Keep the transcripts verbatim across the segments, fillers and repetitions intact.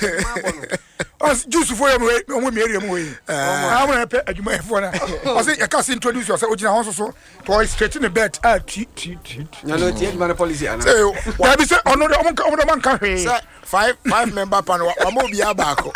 As juice for him, we marry him way. I want to pay you for that. I say, I can't introduce yourself, which I also to straight in the bed. Ah, cheat, cheat, cheat. You know, it's my policy. So, why be said, oh no, the man can't pay. Five, five member panel, I'm going to be a back.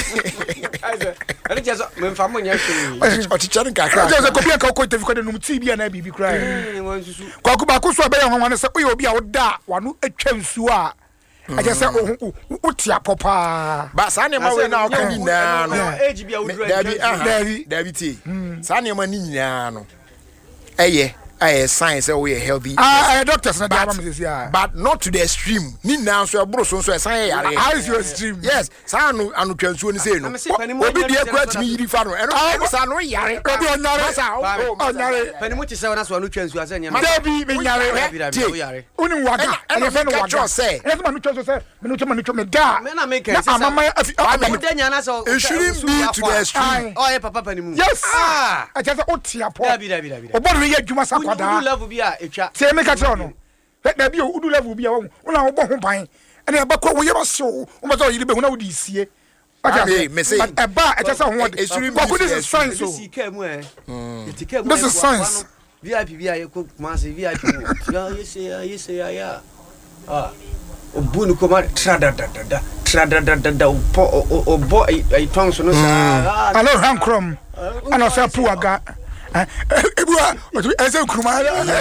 I just, when family, or teaching Kaka. There's a copy of Coco to the room, T B and I be crying. Kwakubaku Swabay, I want to say, we will be out there, one a chance you are. I just said, oh, what's your papa? But Sunday, my way now can be now. Age be a David, Sunday, my Nino. Eh, I science away healthy. Ah, doctors, but not to the extreme. Need now, so a bros, so I say, how is your extreme? Yes, San and Transuni say no. What be the equate me, the father, and I was on Yari. Oh, Nari, Penimuti seven as one who trans was any Yari. Only one, and a friend of what say. Everyone who say, Minuto me da. Men are making a mamma of it shouldn't be to the extreme. Oh, Papa Penimu. Yes, ah, I just Otia, Poppy, what do you get? You must have love be a chat. Say, make a turn. Let there be a good level be a one. When I go home, and a back where you must show, what are you doing now? This year, I say, a bar, I just want it. This is science. This is science. V I P, V I P, Massy, V I P. You say, you say, yeah. Ah, Bunu come out, trada, da, da, da, trada, da, da, da, or boy, a tongue, so no, I know Hankrum, and I say, poor guy. I say, Kumara.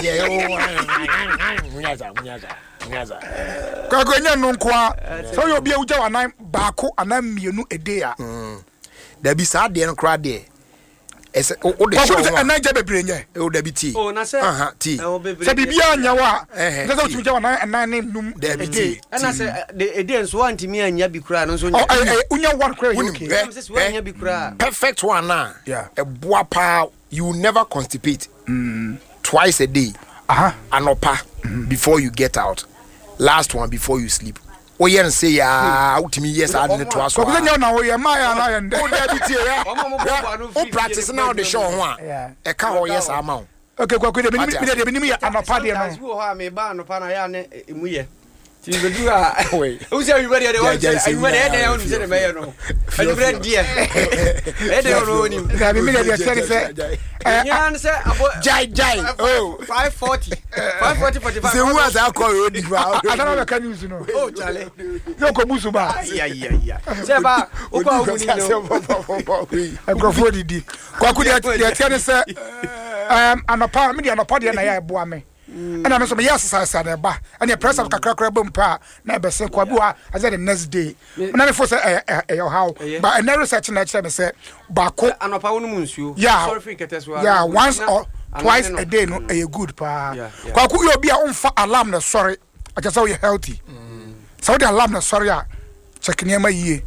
Kagonya no kwa so you be a uja anan baako anan mienu edea there be sad dey no kra dey ese o de show anan je bebre nye o da bi ti oh na say aha ti se bibia anya wa se so uja anan anan ne num ede na say the ede nso wanti mi anya bi kra no so nya unya one kra you okay say anya bi kra perfect one na yeah e boa pa you never constipate mm. twice a day aha anopa mm-hmm. before you get out. Last one before you sleep. Oh yeah, say ya out me yes I need to ask. Because you know we my and oh there be practice now the show ho a e ka ho yes amount. Okay, kwa kwa de me me me anopa de no. Wo ha me ba anopa na ya ne emuye. Ti be do a. Who say you ready dey want say you ready dey want say me no. You ready there. E dey no ni. Na me me dey say say Yan say about jai jai oh five forty five forty forty-five. Say who has alcohol already I don't know the news no. Oh Charlie. You go busu ba. Yeah yeah yeah. Say ba o ko awu ni no. Agrofo didi. Kwa ku dey dey say um anopa me dey anopa dey na ya eboa me. And I'm so yes, I said, ba, and your press of Kakra boom pa, never say Quabua, I said the next day. When I first say, how, but I never such an action, I said, Bako, and a pound moons you. Yeah, yeah, once or twice a day, no, a good pa. Kwaku, you'll be on for alarm, sorry, I just saw you healthy. So the alarm, sorry, checking near my year.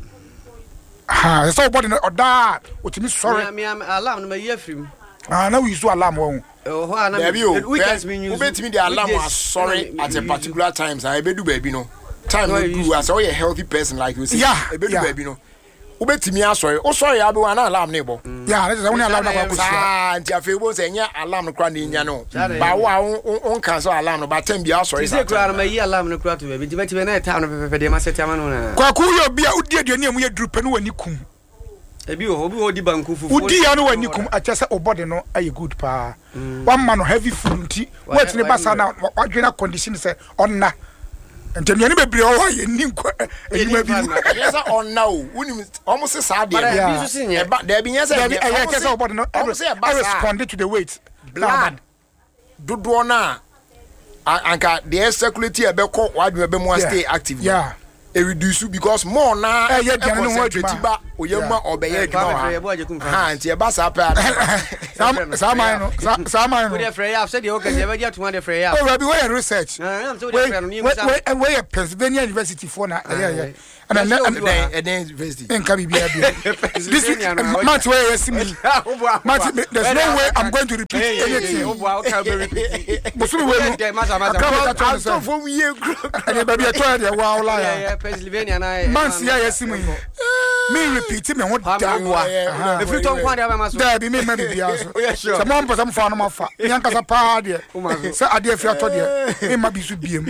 Ah, so body or that, what you mean, sorry, I'm alarm, my year from. I know you saw alarm one. Oh, no, weekends mean you bet me the alarm was sorry at a particular times. I be do baby no. Time you as a healthy person like you say. Yeah, baby no. Ubeti me sorry. Oh sorry, I be one alarm neighbor. Yeah, that's the only alarm I could ah, and your favor say nya alarm no kra nya no. But wa on cancel alarm no but time be sorry. Say kra my year alarm no kra to baby. Dibeti be na time no pepe de ma set am no na. Kwaku yo bia udi de ne mu ye drupe no wani kum. Ebi o obi o di banku fufu. Udi ya no wani kum achese obody no aye good pa. One man heavy food nti. Wait ni basa na wadwena condition say onna. Ntem ye ni bebre o wa ye ni nkwa enima bi. Yes onna o. Woni almost say sad dey. E ba there be yes there be e chese obody no respond to the weight. Blood. Dodo na anka the circulate e be ko wadwena be mo stay active. Yeah. E reduce because more na e ye gyan no wadwuma ba oyema obeye adwuma ha nti e ba sa pa sam sam no sam no we dey free ya say dey okay dey be atuma dey free ya oh we we research am so dey free no ni musa we we Pennsylvania University for na yeah yeah and and and then university en ka bibia bi this match where you see me match there's no way I'm going to repeat anything oh wow ka be repeat musu we no masa masa so for we and baby I told you wow la Pennsylvania na man see ya see me me repeat me what da if you don't find out my da be me ma bibia so so mo mpesa mo fa no ma fa nyanka sa pa de so ade afia to de me ma bi so biem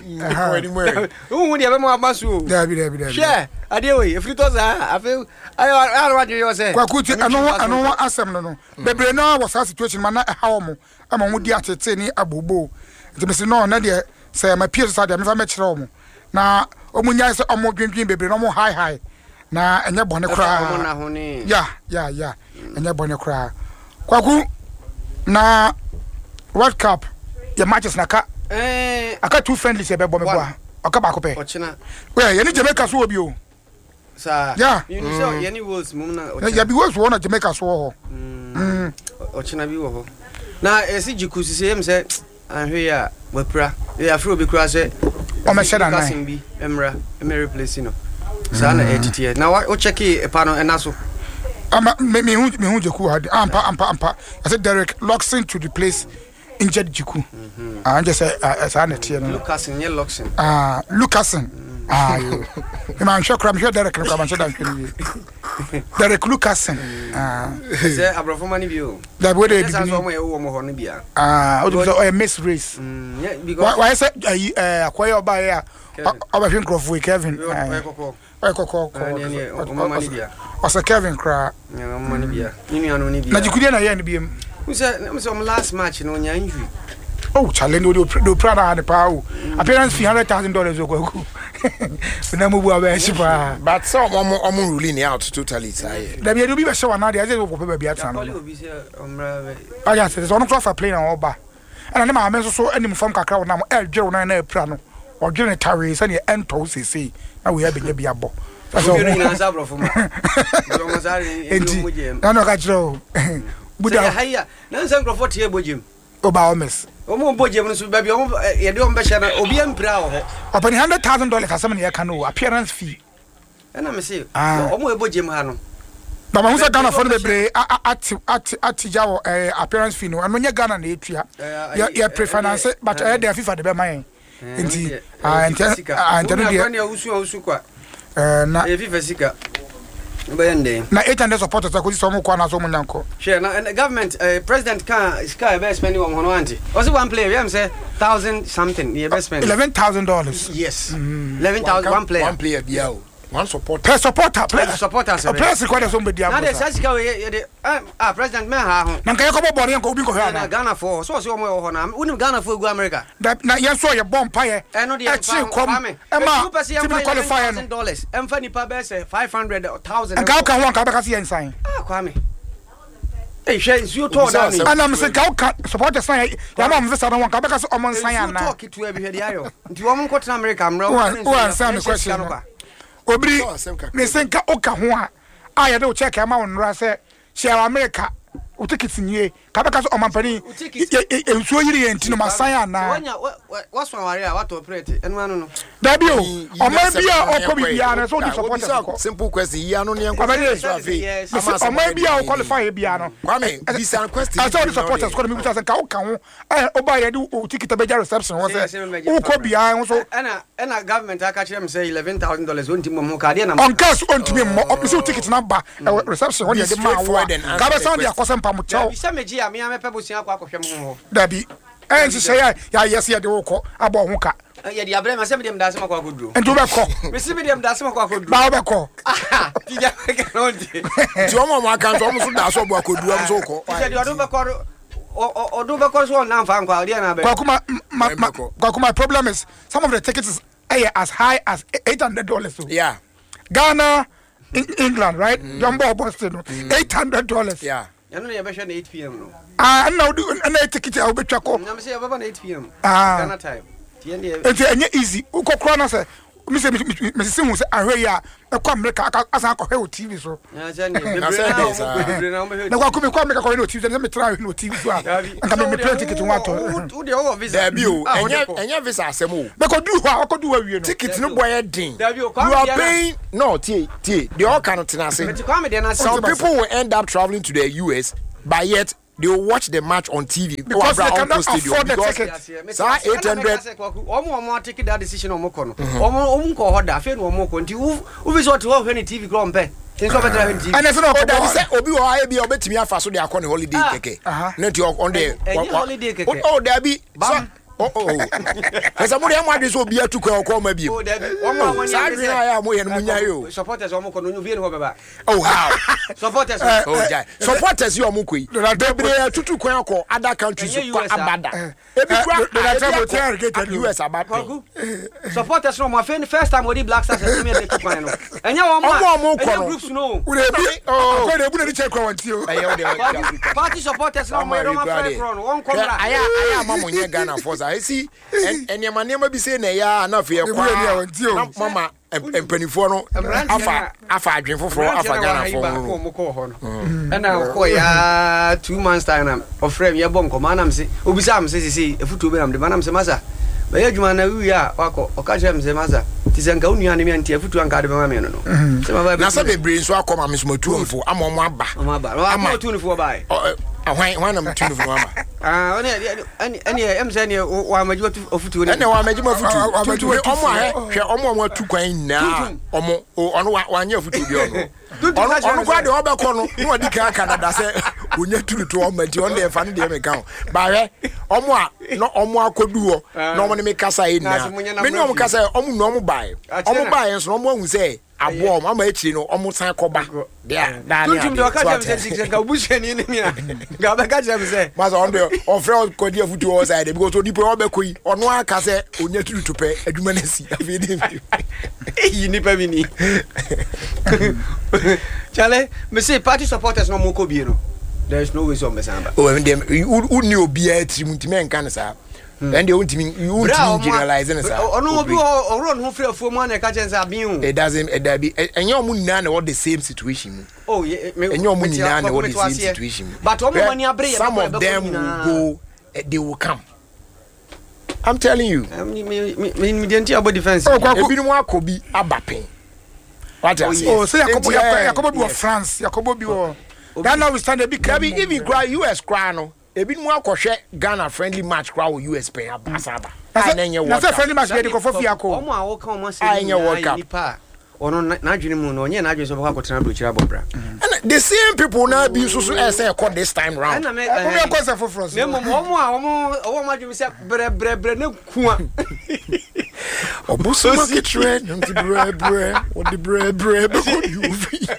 who would have more masu da bi da bi da share ade we if you to za I feel I I what you say kwa kuti ano ano asem no no bebre na was that situation man na ha mo ama mo di atete ni abobo nti me se no na de say my peers say me fa me kire mo na omunya se omo dwindwin bebre no mo high high na enye bone kra ya ya ya enye bone kra kwaku na World Cup ya matches na ka eh aka two friendlies e be bo me bo aka ba ko pe ochina we ye ni Jamaica so obi o sa yeah you know ye ni wolves mum na ochina ya bi wolves wo na Jamaica so ho mm ochina bi wo ho na esi jikusi se em se ahwe ya wapra ya afro bi kura se o me sheda na bi emra em replace no sana edit na o check e pa no enaso ama me me hu me hu Jiku had ampa ampa ampa I said Derek Luxon to replace injured Jiku ah just say sana tie no Lucasen ye Luxon ah Lucasen ah you man sure kram sure Derek kram sure dan kiri Derek Lucasen ah say abrofo mani bi o that way they be so mo e wo mo ho no bia ah o do so miss race because why say eh akoya oba ya oba hwe Crawford Kevin eh kokko eh kokko o mani bia o say Kevin kra o mani bia ni ni anu ni bia na Jiku na ye na biem we say we say last match no nya injury oh challenge do do prana the power appearance fee one hundred thousand dollars okwaku na mo bu abashi pa but some omo omo ruling out totally say da bi do bi be show na dey say go pe ba bi atan no obi say omra be aya say so no for play na oba and na ma me so so anim fam kakra na mo el dwere na na pra no o dwere tare say na ento sisi na we ya be bi abo so you na sabro fo ma do mo sare enti mo jem na no ka jiro buda haya na san Crawford tie bojem oba omes omo bojem no so ba bi omo ye de omo be sha na obi empira wo ho open one hundred thousand dollars asem na ye ka no appearance fee na me say omo e bojem ha no ba ma husa Ghana for no bebre ati ati ati jawo appearance fee no eno nya Ghana na etua ye prefinance but e dey FIFA de be man enti ah enti ah enti no dia na usu usu kwa eh na e FIFA sika bayende na eight hundred supporters ko so mo kwa na so mo nyanko share na government president can sky be spending on hono anti also one player we am say thousand something the best spend eleven thousand dollars yes eleven thousand one player one player biao one supporter per supporter player supporters a player ko dey so be dia na dey sasika we dey ah president me ha ho na nka ko bobore nka obi ko ha na Ghana for so so mo ho na unim Ghana for go America na ye so ye bomb paye e no dey kom e ma team qualify no dollars em fa ni pa be say five hundred thousand nka ka ho nka be ka se ensan ah kwame eh she you told down and I'm say ka supporters san ya ma mvisa no nka be ka se omon san ya na talk to e be hwede ayo nti wo mo ko America amra wo answer me question obri ne senka oka ho a a ye de o check ama won ra se share America o ticket nie ka be ka so omampani ensuo yiri ye ntino masan ya na wanya waso ware a wato operate enu anu no da bi o oma bia o ko bia na so di support simple question yi anu ne enko so afi oma bia o qualify bia no kwame this an question I saw the supporters ko me buta sen ka o ka ho eh o ba ye di o ticket be ja reception wo se o ko bia ho so ena ena government aka kire me say eleven thousand dollars on timo mo ka de na on cash on timo mo o se ticket na ba reception wo de ma wa ka be sound ya kwasem pa mo chao bisa meji a me amepe busia kwa kwhwem ho dabi eh nsi say ya yes ye de wo ko abo ho ka ye de abrema se me dem da se makwa koduro ento be ko me se me dem da se makwa koduro ba be ko ti ja ka no ndi ti o mo ma kan to mo so da so bo akoduro am so ko ti de odo be ko odo be ko so na fa nkwa dia na be kwa kuma kwa kuma problem is some of the tickets is as high as eight hundred dollars so yeah Ghana in England right jumbo Boston eight hundred dollars yeah ya no ye be hwe na eight p m no ah na do na ticket a obetwa ko na me say baba na eight p m Ghana time ti ende enti enye easy ukokro na say me say me say hu say ahwe ya e kwa America asa akọ hwe T V so na say ne bebre na na kwa kumi kwa America ko no T V so me try no T V so anga me play ticket one to u de o visa da bi o enye enye visa asem o be ko du ho akodu wa wie no ticket no boy din you are paying no tie tie the all can tenase some people will end up traveling to the U S but yet they will watch the match on T V because they cannot afford the ticket. So eight hundred. Omo omo take that decision omo kono. Omo omo ko hoda fe no omo ko nti u u be so to ho ni T V kro mpe. Tin so better than T V. And so no that is say obi o aye bi obetimi afa so dey akọ ne holiday keke. Na ti on the holiday keke. Oh there be so oh oh. Esa mo dey am ade so obi atukọ ọkọ ma bi. Oh there be. One more one. Sa dwen aya mo ye no munya yo. Supporters omo ko no obi no baba. Oh how. Supporters. Oh jai. Supporters yo mo koi. Debre tutu kwan akọ other countries kwa abada. Ebi kwa U S abada. Supporters no mo first time we di Black Stars say me dey keep kwan no. Enya wo mo. Enya groups no. We dey be oh we dey bu dey check kwa wanti o. Party supporters no mo no fair crown. Won come ra. Aya aya mama nye Ghana force. I see enya manema bi say na ya na fe kwa. Mama empanifo no afa afa adwen foforo afa Ghana fo mo ko ho no. Ena ko ya two months time na ofrem ye bon ko manam se obisa am se se efutu be am de manam se masa ba ye djuma na wi ya wako oka je am se masa ti se nka unua ne me anti efutu anka de be ma me no no se ma ba na se be brain so akoma me so matu mfo ama mo aba ama aba ama tu ni fo ba e ahwan hwan na matu ni fo aba ah oni ani ani em se ni wa maji ofutu ni ene wa maji ofutu omo ahe hwe omo omo atu kwan na omo ono wa anya ofutu bi ono ono kwa de obekọ no no odi kan Canada se onya turutu o mati on de fa no de me kan ba he omo a no omo akodu ho no omo ne me kasa e na me no omo kasa omo no omo bae omo bae so omo ahu se abo omo ama echi no omo san koba dia da ni tuntum de ka jam se six ka obushani ni mi na ga ba ka jam se ma so on de ofre ko di afutu o side because odi pe obekọ yi ono aka se onya turutu pe aduma na si afi de yi ni pa mi ni Chale, me say party supporters no moko bi no. There is no way so mesamba. Oh, and them who knew be a trimutime and cancer. And they won't mean you generalize and no be or run who free for money catch and sabiu. It doesn't a be and your moon none or the same situation. Oh, yeah, and your moon none or the same situation. But some of them will go, they will come. I'm telling you. Me didn't about defense. Oh, a bit more could be a bapping. What oh, oh, say Yakobo Yakobo bi France, Yakobo bi wo. That now we stand a big Kabi even cry U S cry no. E bi mo akwohwe Ghana friendly match cry U S pay abasaba. Na nenye wo. Na say friendly match dey go for fiako. Omo a wo kan mo say nipa. Ono na adwene mu no onye na adwene so baka kotena do kira bobra. And the same people now be so so e say call this time round. Na me e ko say for France. Me mo omo a omo omo ma adwene say bre bre bre na ku a. Obuso market trend and the bread bread what the bread bread because you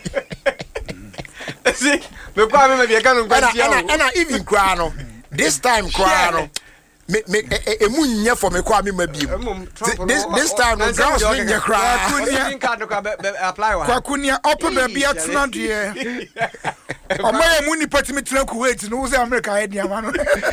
see me kwa me be ka no kwati and and even cry no this time cry no me me emu nya for me kwa me ma bi this this time no grounds me nya cry kunia card ko apply wa kwa kunia open baby atena de o ma emu ni patimi tena Kuwait no say America head ya ma no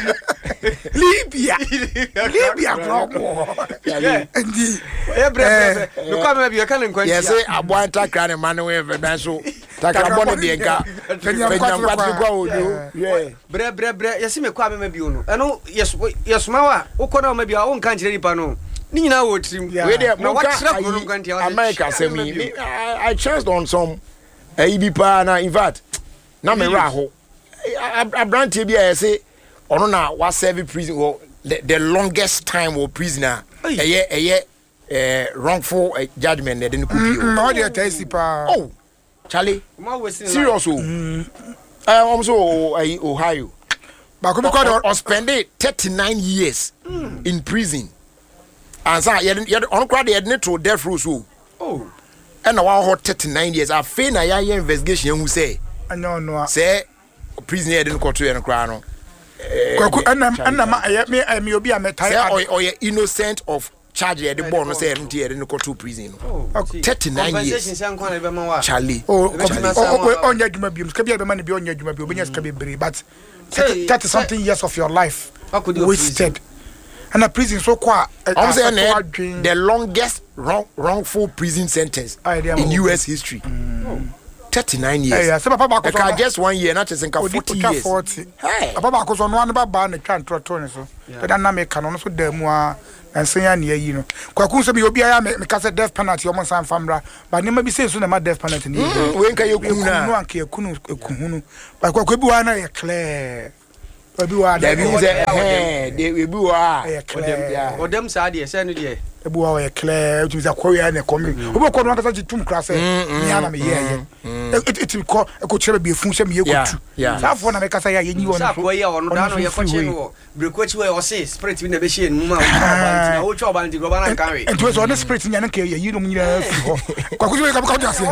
Libya Libya bro ndi e bre bre me kwa me bi ka no kwati yes say aboanta cry ne man we dan so takra bone de nka fenya kwati kwa odo yeah bre bre bre yes me kwa me ma bi no eno yes yes mawa ukona ma bi a won kan kire nipa no ni nyina wo trim we dey no wa America say me I chanced on some A B pa na in fact na me ra ho abrantie bi a say ono na wa serve prison or the, the longest time or prisoner eye eye eh wrongful uh, judgment they didn't could no dey test pa oh Charlie serious oh eh um so Ohio but because or spend thirty-nine years mm. in prison and so you on crowd they need to death row so oh and now hot thirty-nine years I fail na ya investigation who say no no say prisoner didn't go to and crown no kwaku anam anam me me obi a metai say or you innocent of charge the born no say empty e didn't go to prison no thirty-nine years Charlie oh oh onya djuma biom ska bia be man bi onya djuma bi obenya ska be bere but thirty something years of your life wasted and a prison so kwa I'm saying the longest wrong, wrongful prison sentence in U S history. Mm. thirty-nine years. Yeah, so papa ba ko just one year not just in forty years. forty. Hey. Papa ba ko so no an ba ba na twa ntroto ne so. But na me ka no so da mu a ensen ya yi no. Kwa kun so bi obi ya me ka say death penalty omo san famra. But ne ma bi say so na ma death penalty ni. We nka ye kunu na. No anka ye kunu ekunu. But kwa ko bi wa na ye clear. Obi wa da bi say eh de we bi wa odem sa de say no de ebu wa ye clear to za koya na komi obo ko no aka say tum kra say me ana me ye it it ko e ko chere be fun say me ye ko tu sa fo na me ka say ya yenyi won sa ko ye won da no ye ko che no brekochi we o say spirit bi na be she nu ma na wo cho ban ti go ban kan we and to so on spirit nya na ka ye yi no mu nyina fi ho kwa ku ka ka say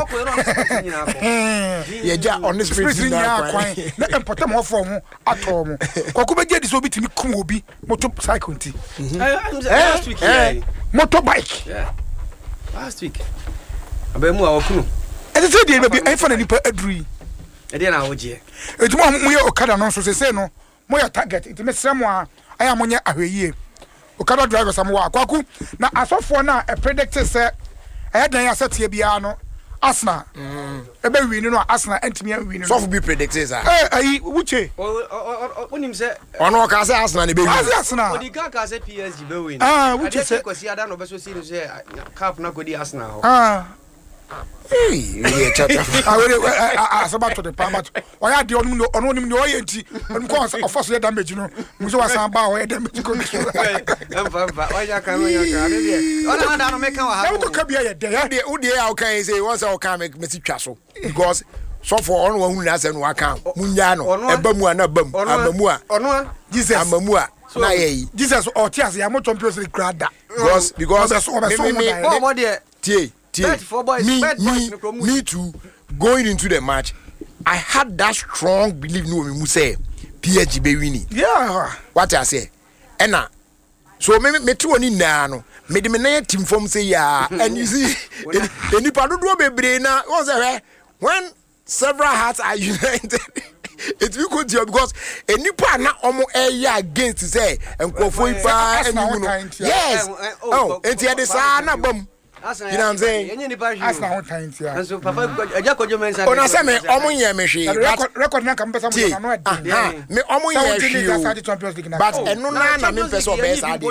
ye ja on the spirit nya kwan na empata mo fo ho ato mo kwa ku be je di so bitimi kum obi moto cycle nti last week yeah motorbike yeah last week abemu a okunu e say dey be e fa na nipa aduri e dey na wo je e tuma mo ye okada no so se se no mo ya target it me sremo a aya mo nya ahweyie okada driver sam wa akwaku na asofo na e predict say e dan ya set ye bia no Asna e be win no Asna entimi an win no so for be predicted sir eh ayi wuche onim say ono ka say Asna ne be win Asna odi ka ka say P S G be win ah wuche say kwasi ada no be so see no say cap na godi Asna ho ah hey ye chata ah we asaba to the pamat o ya de onum ono nim de o ye nti onum ko ofo so damage no mu so wasan ba o ye damage ko ni so em fa fa o ya kan o ya kan de de ona ada no make wa ha na to ka bia ye de ya de udi ya o kan say once o kan make me twa so because so for on wa hu na say no aka munya no eba mu ana bam amamu a ono Jesus amamu a na ye Jesus o tias ya mo champions league grada because because me me me tie Me, me, me too. Going into the match, I had that strong belief. No, me say P S G be winning. Yeah. What I say, Enna. So me me too oni na no. Me de me na team form say yeah. And you see, any part do do be brain na. What's that? When several hearts are united. It will continue because any part na omo eya against say enkofo ipa enu. Yes. Oh, enti e de sa na bam. You know what I'm saying? Asna ho time tia. And so papa aja kojo mensa. Ona say me omo ye me hwe. Record record na kan pesa mo na no ade. Me omo ye hwe. But eno na na me pesa o be sa ade.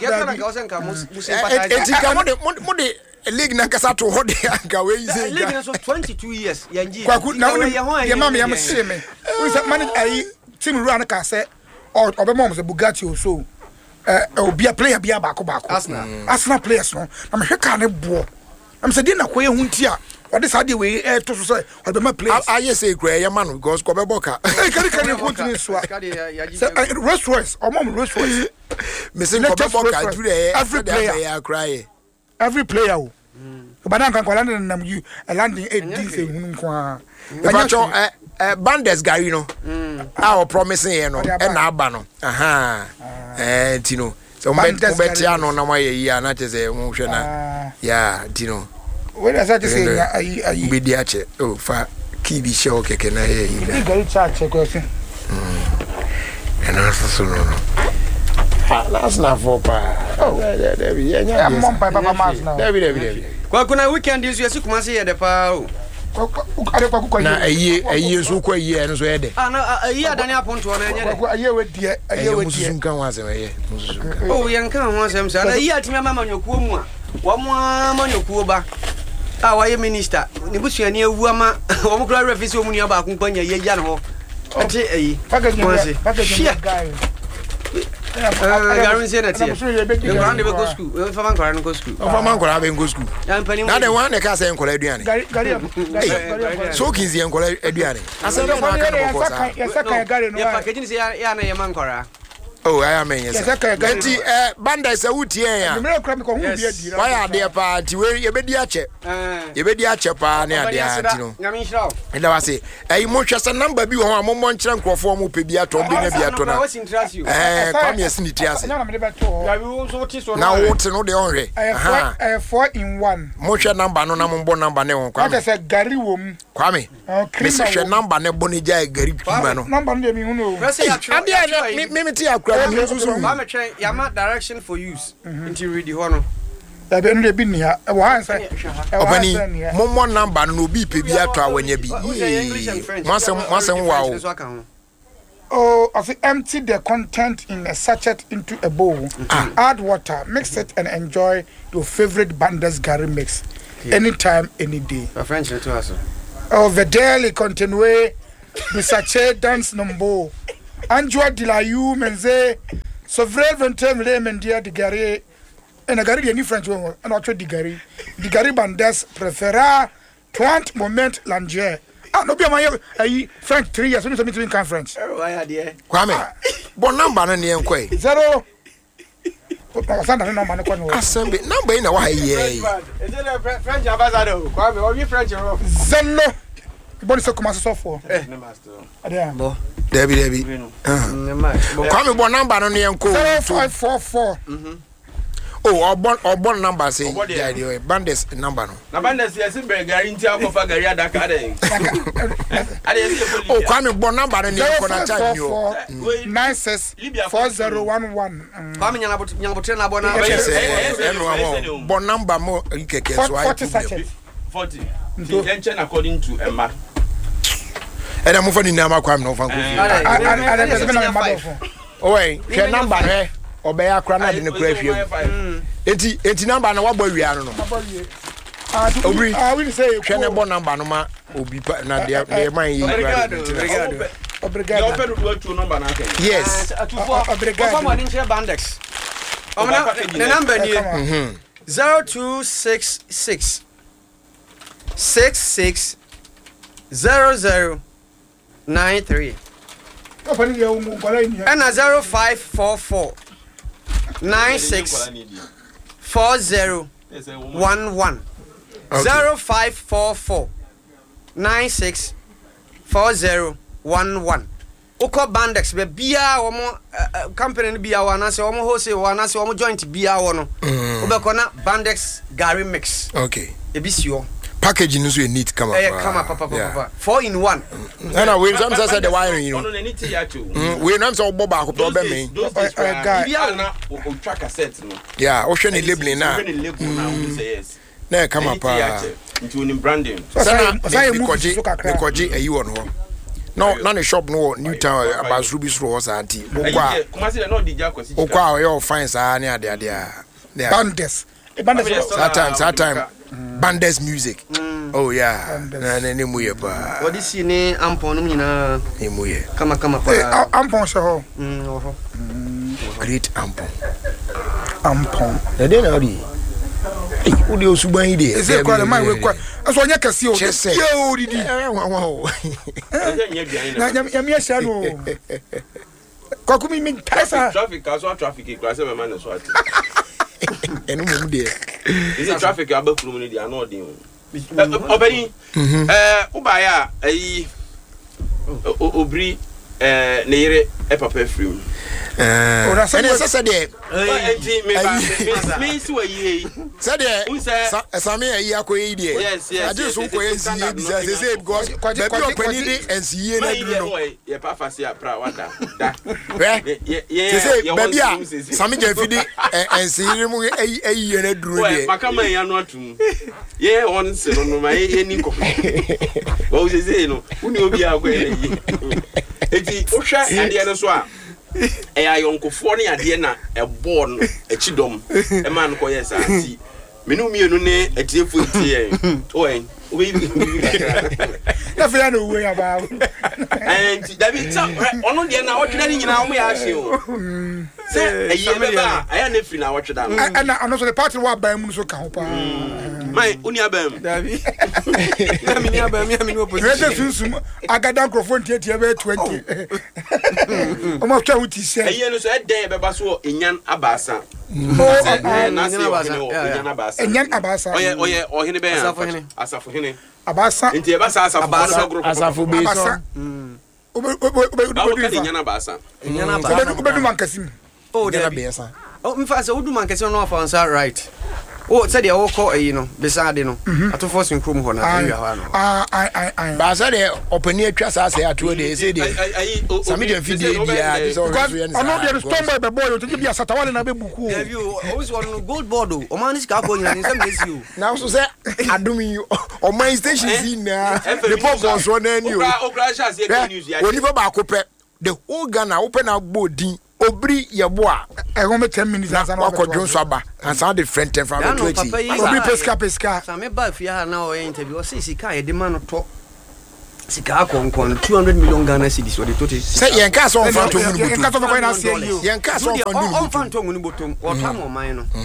Enti ka mo de mo de league na kasa to hode anka we say. League so twenty-two years yanji. Kwaku na ye ma me am say me. We say man ayi team run ka say or obemo mo say Bugatti o so. Eh obi a player bia baako baako Arsenal Arsenal players no na me hweka ne bo am say dey na koye hunti a ode sa dey we eh to so say ode ma players aye say kra ye man because ko be boka eh kari kari ko tini so Rolls Royce o mom Rolls Royce me say ko be boka do dey every player cry every player o badan kan ko land na you landing eighteen say hunu nko a bacho eh eh Bandes Gary no ah o promising here no e na aba no aha eh tino so mo be tia no na maye yi na che say mo hwe na ya tino we da sa che say ayi ayi be dia che o fa ki bi she o keke na ye yi da Gary cha che ko se mm and also so no ha last na for pa oh there there be ya mom pa papa mas na there be there be kwa kuna weekend is yesu kuma se ye de pa o na ayi ayi so kwa ayi en so yede ah na ayi adani aponto na enye de ayi we die ayi we die mususun kan wa se we mususun oh yen kan wa se msa na ayi atimi mama nyokuo mu a wo mo ama nyokuo ba ah wa ye minister ni busuani awu ama wo mo kra refisi wo mu ni ba akon panya ye ja ne ho ati ayi package package guy Garin say that here. The grand dey go school. We fa man kwara no go school. O fa man kwara be go school. Na the one dey ka say nkola aduane. Gari gari. So kizi nkola aduane. Asa be na ka no ko sa. Ya saka gari no. Ya package ni say ya na ye man kwara. Oh, I am yes. Enti eh banda se wutie ya. Me kra me ko hu bia di. Why are there pa ti we ye be di ache. Ye be di ache pa na ade anti no. Nyame nhira. Enda wase. Eh mo hwese number bi ho a mo mo nkyere nkrofo mo pe bi ato bi na bi ato na. Eh kwam yes ni ti ase. Na na me be to. Ya bi wo so ti so na wo ti no de onhwe. Eh four in one. Mo hwe number no na mo bo number ne won kwam. Aka say gari wom. Kwame. Me se hwe number ne bo ni ja gari kuma no. Number no de mi hu no. Ade me me ti akura me susu. I'm trying. I'm not direction for use. Until read the honor. That be no be near. E wa answer. Obani, mo mo number no bi pe bi ato awanya bi. Once once wow. Oh, of empty the content in a sachet into a bowl. Ah. Add water, mix it, and enjoy your favorite Bandes Gary mix. Yeah. Anytime, any day. My French to us. Oh, the daily continue. The sachet dance number. Anjoa de la you menze. So vrai vingt-et-un mendia de Gary and a Gary any French one and also the Gary the Gary Bandes prefera Trent moment Langer. Ah, no be my uh, French three years. We need to can French. Kwame, bon number no near kwe. Zero. Asanda no man ko no. Asembe number na why ye. Is it a French ambassador? Kwame, or you French or Zero. Boni so commence so for. Eh, no master. Adia. Bo. Debi debi. Kwame bon number no near ko. zero five four four. Mhm. Oh, or bon or bon number say yeah, Bandes number no. Na Bandes yes be guarantee akofa gari adaka dey. Oh, Kwame bon number no near ko na charge you. nine six four zero one one. Kwame nyana bot nyana bot na bona. Bon number mo keke so I forty. forty. Intention according to Emma. And I'm moving in Nama Kwame no fan. Oh, wait, your number eh? Obey a crown in the grave. Eighty eighty number and what boy we are no. I will say Chenabo number no ma obi na de man yi. Obrigado. Obrigado. You open the two number na. Yes. Obrigado. Come on in share Bandex. The number here zero two six six six six zero zero nine three. And a zero five four four nine six four zero one one. Zero five four four nine six four zero one one. Oko Bandex be bia omo company bia wana se omo wholesale wana se omo joint bia wono. Obekona Bandex Gary mix. Okay. Ebisio. Packaging is neat come up. Eh come up papa papa. four in one. And I will some say the wiring you know. No need to ya too. We know so boba ko problem me. Guy na o track cassette no. Yeah, o hwe ni labeling na. Hwe ni label na we say yes. Na come up into in branding. Sana because because ayi won ho. No, na the shop no New Town about Ruby Store house auntie. Okwa. Kuma say no DJ akwasi. Okwa you fine sa na ade ade a. Bandes. Bandes that time that time Bandes music. Oh yeah. Na na ni muye pa. What is ni ampon no nyina ni muye. Kama kama pa. Ampon so ho. Mm oho. Great ampon. Ampon. Na dey na odi. Eh, odi osuban yi dey. Ese kwa le man we kwa. Aso onye kase o. Ye o didi. Na nyam ye sha no. Kokumi mi taisa. Traffic aso traffic e kwa se me man so ati. Enu mu dey. Is it traffic abakuru mu dey ano odin. Obani eh ubaya ayi obri eh ne yere e papa free. Eh ora se se de enti me ba me si wa yi se de sami ayi akoyi de yes yes ade so ko yen si ye bi se say because baby opani de ensiye na duru no ye pa fase apra wada da ye say baby a sami je fidi ensiye mu ayi ayi na duru de maka man ya no atum ye on se no no ma ye ni ko wo se say no uni obi akoyi na yi enti o hwa ade no so a eh ayonkofo ne ade na ebo no echidom e man ko yes anti menu mienu ne etiefo tie o en o be na fe na we aba and David ono de na wotweda ni nyina o ya ahye o se eye be ba aya na fi na wotweda no and ono so the party wa ban mu so ka ho pa mai uni abam David na mi ni abam mi ni Rede opposition sunsum agada microphone tie tie be twenty o ma twa wuti se eye no so e den be ba so enyan abasa na se enyan abasa enyan abasa oye oye ohene be asafo hene asafo hene abasa enti e ba sa asafo group asafo be so obe obe obe enyan abasa enyan abasa obe du mankasim oh de David be sa oh mi fa se odu mankasi no afa answer right. Oh, said you call a you know, beside you know, at the first in Crum Hona. Ah, I, I, but I said, open your trust. I say, I told you, say, some medium video. Because I'm not the storm by boy to be a Satawan and a Buku. Have you always want to gold border or man is going and some days you now, so say, I do me on my station in the pop was one and you. When you go back, the whole Ghana open up body. Obri yeboa e go me ten minutes answer na ko dwon so aba answer the friend ten from twenty obri peska peska sa me ba fia na o interview o say sika e de man to sika konkon two hundred million Ghana cedis o de to say yen ka so on fantom ni botom yen ka so ko na say you yen ka so on fantom on fantom ni botom o tam o man no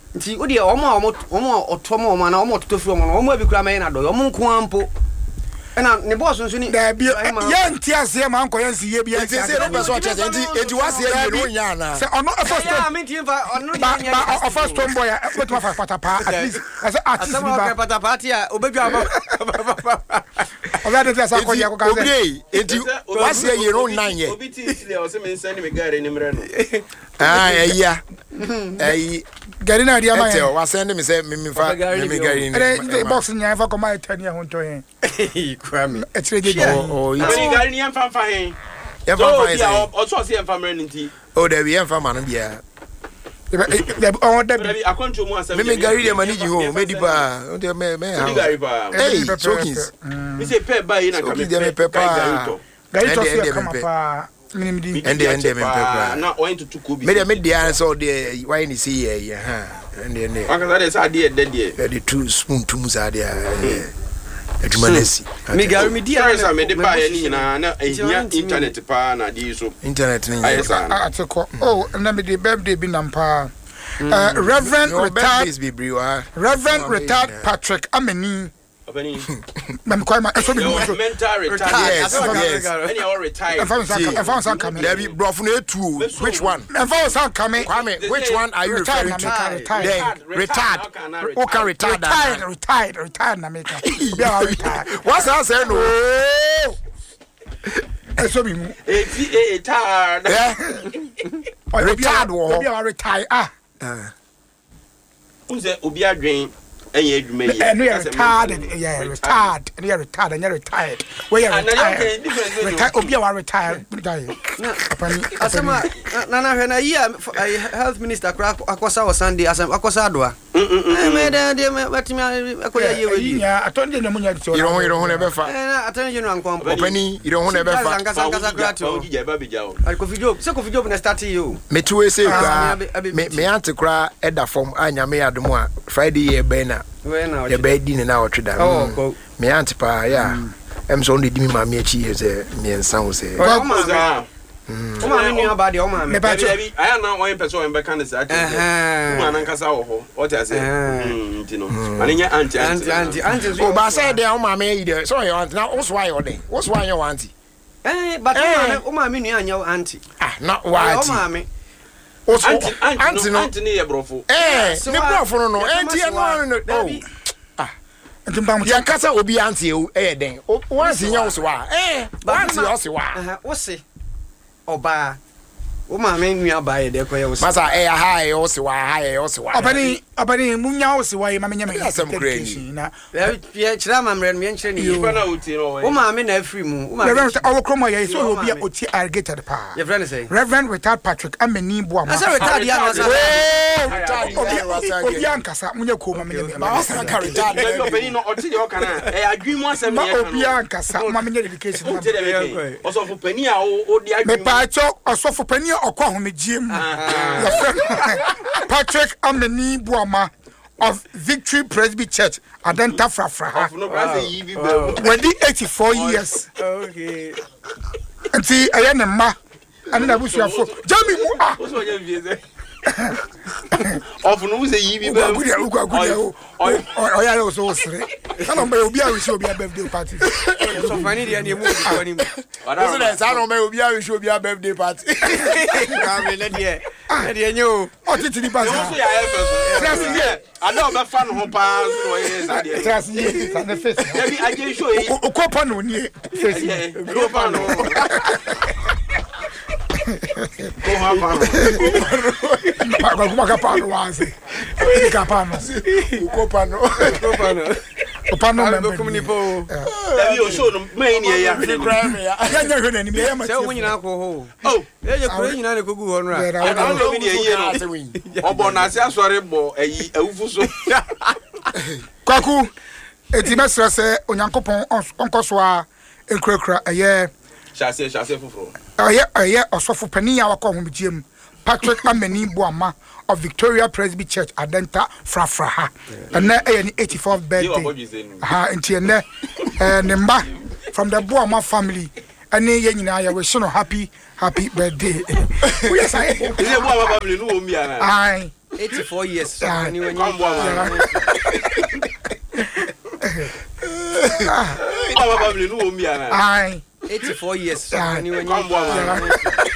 nti odi omo omo omo otomo omo na omo totofi omo na omo abikura me na do omo nko ampo na ne boss nso ni da bi ye nti ase ma nko ye nsi ye bi enti se no person che enti enti wase ye no nya na se ono first yeah me tin fa ono nya ba first tomboy what ma fa patapa at least as artist bi ba patapa tia obedwa ba oba de sa ko ya ko ka se obi enti wase ye no nya ye obi ti ti le o se me nsani me gare ni mre no ah eya eh gari na dia ma ye ete wase ndi me se me me fa me me gari ni e box nya fa ko ma tani ho nto he kwame etre de oh ni gari ni emfa fa he ya fa fa he o so se emfa mre nti oh da bi emfa ma no bia on da bi akonto mu asem me me gari de maniji ho me di pa o de me me ha gari pa hey chokins me se pe ba yi na ka me pe gari to gari to se kama pa minim di ende ende me pe pa na o into tukubi me de me dia so de why ni see ye ha ende ende aka de sa de de de de two spoon two musa de edumanesi me gari me dia na me de pa ye ni na na ehia internet pa na di so internet ni atiko oh na me de birthday bi nampa uh reverend retired reverend retired Patrick Ameni Obani mam kwa ma eso bi mo so mental retired yes yes any all retired e fa san come there be bro for no two which one e fa san come Kwame which one are you referring to retired retired who can retired retired retired retired na make be a retired what's that say no eso bi mu e ti e retired retired wo be a retired ah unse obi adwen enye adwuma yi and we are retired yeah retired and you are retired and you are retired we are retired retired obi a retired asema na na hwe na yi health minister akwasa o Sunday asem akwasa adoa me de de matimi akoya ye wedi ya atonde na munya you don't you don't want to fa eh atonde no ankompo opani you don't want to fa ngasa ngasa krato ogi je ba beja o al kofi job se kofi job na start you me tuwe se kra me me ante kra eda form anyame yadom a Friday ye be na we na ye be di na otweda oh me ante pa ya em so ndi mi ma me achi ye se me nsan wo se o ma me nua ba de o ma me ba bi aya na won person en be kan se ati o ma na nkasa wo ho o ti ase mm ti no ani nya anti anti anti anti o ba say de o ma me yi de so ye want na o so why o de o so why you want eh but o ma me nua anya anti ah na why o ma me o so anti no anti ne ye brofo eh ne brofo no no anti e no no oh ah ntimpam ya kasa obi anti e eh den o wansi nya o so wa eh wansi o so wa o se oba o ma me nua ba ye de koye o se masa eh ha e o se wa ha e o se wa obani obani munya o se wa ma menya me na ye chira ma mre no ye nchire ni ko na uti no o ma me na afri mu o ma reverend awo kromo ye so obi a oti alligator pa ye friend say reverend retired Patrick Ameni Boama asa retired ya no asa retired obi ankasa munya ko ma menya me ma asa ka retired e obani no oti de o kana e adwin mu asem ma ye obi ankasa ma menya dedication o ti de be o so fo pani a o di adwin me pa cho osofo pani okọ ahomegiem your friend Patrick Ameni Boama of Victory Presby Church Adenta Frafra no bra say yi bi be when the eighty-four years okay nti aye ne ma ani na busuafo jami mu ah o so nya vie ze of no say yi bi be gudia gudia o o ya yo so sire kana mba obi a we see obi a birthday party so fani dia ne mu ko ni so that say no me obi a we see obi a birthday party ka me le dia le dia nyo o titi ni ba so ya e fe so ada o be fa no ho pa so ye sa dia trust ye sa ne face ya bi aje show yi o ko pa no ni face go pa no go ha pa no pa ko ka pa no wanse ka pa no ko pa no ko pa no o pa no me ko ni po ya bi o show no mai ni ya hwe crime ya ya nya hwe ni me ya ma se wo nyina ko ho oh ye je ko nyina ne ko gu ho no ra I don't know ni ye no obo na se asore bo ayi awufu so kwaku eti mesra se onyankopon onkoso a enkrakra eye chase chase fufuro eye eye osofo pani ya wakọ homegiem Patrick Ameni Boama of Victoria Presby Church Adenta Frafra ha and eye ni eighty-fourth birthday ha enti ene eh ne mba from the Boama family ene ye nyina ya we no happy happy birthday we say is Boama family no o mi ana ai eighty-four years so ani when you Baba Babli no omi ana ai eighty-four years so ani when you